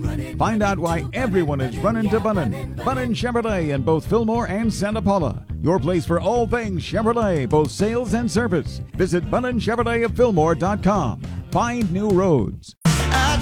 Find out why everyone is running to Bunnin. Bunnin Chevrolet in both Fillmore and Santa Paula. Your place for all things Chevrolet, both sales and service. Visit BunninChevroletofFillmore.com. Find new roads. I